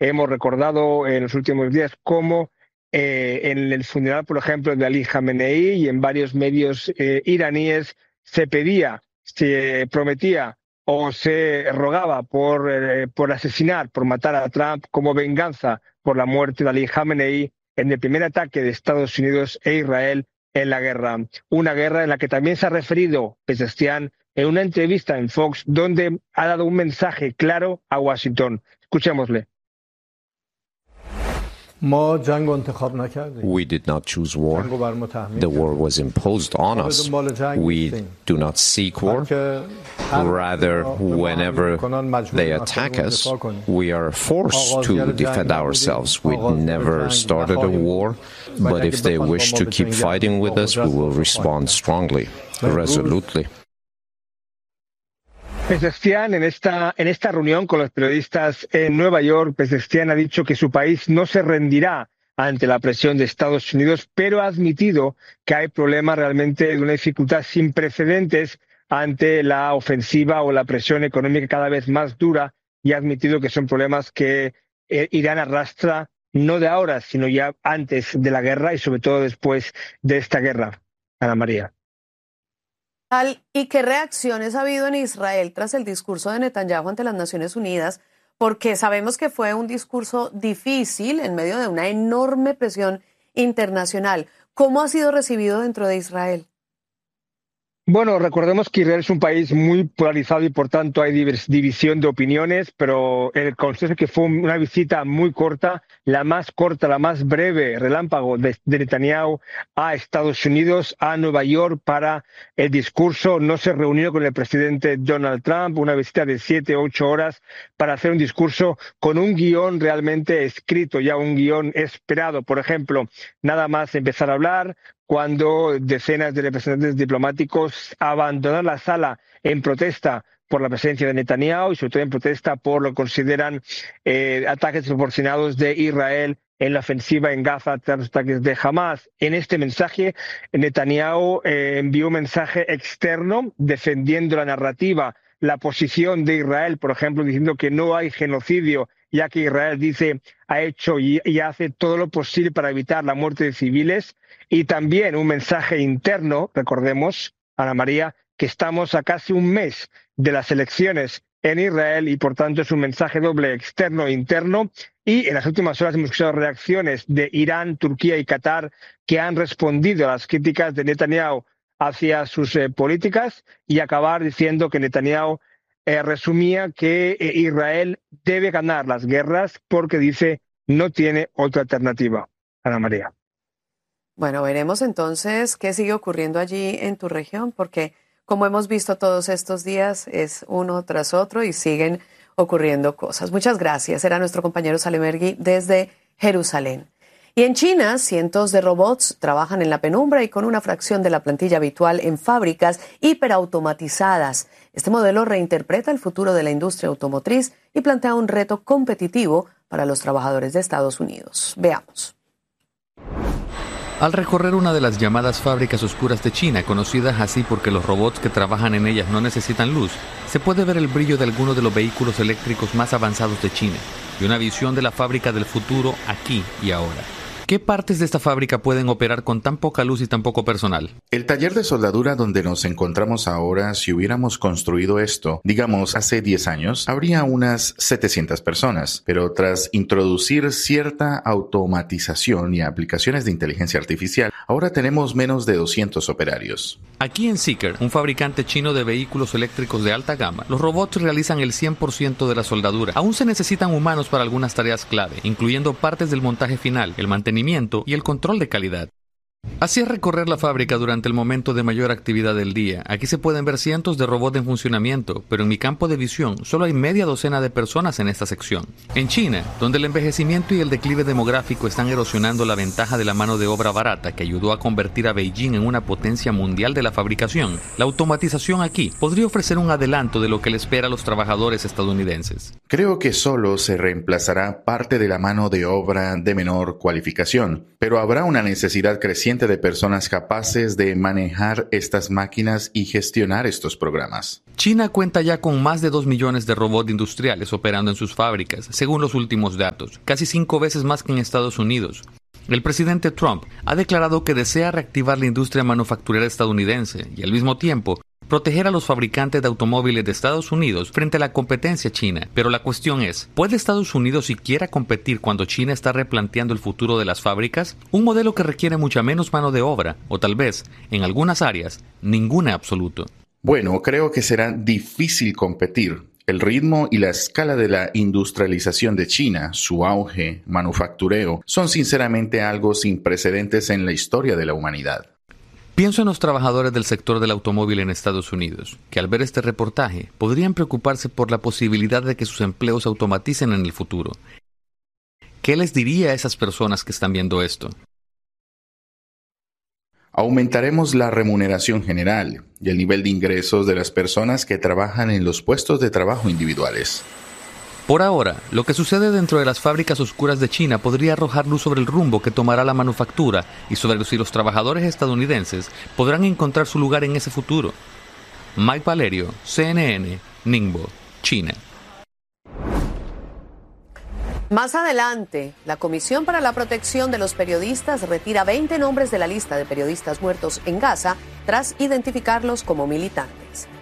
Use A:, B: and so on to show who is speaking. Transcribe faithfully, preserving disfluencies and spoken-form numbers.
A: hemos recordado en los últimos días cómo eh, en el funeral, por ejemplo, de Ali Khamenei y en varios medios eh, iraníes se pedía, se prometía o se rogaba por, eh, por asesinar, por matar a Trump como venganza por la muerte de Ali Khamenei en el primer ataque de Estados Unidos e Israel en la guerra. Una guerra en la que también se ha referido Pezeshkian en una entrevista en Fox, donde ha dado un mensaje claro a Washington. Escuchémosle.
B: We did not choose war. The war was imposed on us. We do not seek war. Rather, whenever they attack us, we are forced to defend ourselves. We never started a war, but if they wish to keep fighting with us, we will respond strongly, resolutely.
A: Pezeshkian, en esta, en esta reunión con los periodistas en Nueva York, Pezeshkian ha dicho que su país no se rendirá ante la presión de Estados Unidos, pero ha admitido que hay problemas realmente de una dificultad sin precedentes ante la ofensiva o la presión económica cada vez más dura, y ha admitido que son problemas que eh, Irán arrastra no de ahora, sino ya antes de la guerra y sobre todo después de esta guerra. Ana María.
C: ¿Y qué reacciones ha habido en Israel tras el discurso de Netanyahu ante las Naciones Unidas? Porque sabemos que fue un discurso difícil en medio de una enorme presión internacional. ¿Cómo ha sido recibido dentro de Israel?
A: Bueno, recordemos que Israel es un país muy polarizado y por tanto hay división de opiniones, pero el consenso que fue una visita muy corta, la más corta, la más breve, relámpago de, de Netanyahu a Estados Unidos, a Nueva York para el discurso. No se reunió con el presidente Donald Trump, una visita de siete, ocho horas para hacer un discurso con un guión realmente escrito, ya un guión esperado. Por ejemplo, nada más empezar a hablar, cuando decenas de representantes diplomáticos abandonan la sala en protesta por la presencia de Netanyahu y sobre todo en protesta por lo que consideran eh, ataques desproporcionados de Israel en la ofensiva en Gaza tras los ataques de Hamas. En este mensaje, Netanyahu eh, envió un mensaje externo defendiendo la narrativa, la posición de Israel, por ejemplo, diciendo que no hay genocidio, ya que Israel dice ha hecho y, y hace todo lo posible para evitar la muerte de civiles. Y también un mensaje interno, recordemos, Ana María, que estamos a casi un mes de las elecciones en Israel y por tanto es un mensaje doble, externo e interno. Y en las últimas horas hemos escuchado reacciones de Irán, Turquía y Qatar que han respondido a las críticas de Netanyahu hacia sus eh, políticas y acabar diciendo que Netanyahu eh, resumía que eh, Israel debe ganar las guerras porque dice no tiene otra alternativa. Ana María.
C: Bueno, veremos entonces qué sigue ocurriendo allí en tu región, porque como hemos visto todos estos días, es uno tras otro y siguen ocurriendo cosas. Muchas gracias. Era nuestro compañero Salemergui desde Jerusalén. Y en China, cientos de robots trabajan en la penumbra y con una fracción de la plantilla habitual en fábricas hiperautomatizadas. Este modelo reinterpreta el futuro de la industria automotriz y plantea un reto competitivo para los trabajadores de Estados Unidos. Veamos.
D: Al recorrer una de las llamadas fábricas oscuras de China, conocidas así porque los robots que trabajan en ellas no necesitan luz, se puede ver el brillo de algunos de los vehículos eléctricos más avanzados de China y una visión de la fábrica del futuro aquí y ahora. ¿Qué partes de esta fábrica pueden operar con tan poca luz y tan poco personal?
E: El taller de soldadura donde nos encontramos ahora, si hubiéramos construido esto, digamos, hace diez años, habría unas setecientas personas, pero tras introducir cierta automatización y aplicaciones de inteligencia artificial, ahora tenemos menos de doscientos operarios.
D: Aquí en Zeekr, un fabricante chino de vehículos eléctricos de alta gama, los robots realizan el cien por ciento de la soldadura. Aún se necesitan humanos para algunas tareas clave, incluyendo partes del montaje final, el mantenimiento y el control de calidad. Así es recorrer la fábrica durante el momento de mayor actividad del día. Aquí se pueden ver cientos de robots en funcionamiento, pero en mi campo de visión solo hay media docena de personas en esta sección. En China, donde el envejecimiento y el declive demográfico están erosionando la ventaja de la mano de obra barata que ayudó a convertir a Beijing en una potencia mundial de la fabricación, la automatización aquí podría ofrecer un adelanto de lo que le espera a los trabajadores estadounidenses.
E: Creo que solo se reemplazará parte de la mano de obra de menor cualificación, pero habrá una necesidad creciente suficiente de personas capaces de manejar estas máquinas y gestionar estos programas.
D: China cuenta ya con más de dos millones de robots industriales operando en sus fábricas, según los últimos datos, casi cinco veces más que en Estados Unidos. El presidente Trump ha declarado que desea reactivar la industria manufacturera estadounidense y, al mismo tiempo, proteger a los fabricantes de automóviles de Estados Unidos frente a la competencia china. Pero la cuestión es, ¿puede Estados Unidos siquiera competir cuando China está replanteando el futuro de las fábricas? Un modelo que requiere mucha menos mano de obra, o tal vez, en algunas áreas, ninguna en absoluto.
E: Bueno, creo que será difícil competir. El ritmo y la escala de la industrialización de China, su auge, manufactureo, son sinceramente algo sin precedentes en la historia de la humanidad.
D: Pienso en los trabajadores del sector del automóvil en Estados Unidos, que al ver este reportaje podrían preocuparse por la posibilidad de que sus empleos se automaticen en el futuro. ¿Qué les diría a esas personas que están viendo esto?
E: Aumentaremos la remuneración general y el nivel de ingresos de las personas que trabajan en los puestos de trabajo individuales.
D: Por ahora, lo que sucede dentro de las fábricas oscuras de China podría arrojar luz sobre el rumbo que tomará la manufactura y sobre si los trabajadores estadounidenses podrán encontrar su lugar en ese futuro. Mike Valerio, C N N, Ningbo, China.
C: Más adelante, la Comisión para la Protección de los Periodistas retira veinte nombres de la lista de periodistas muertos en Gaza tras identificarlos como militantes.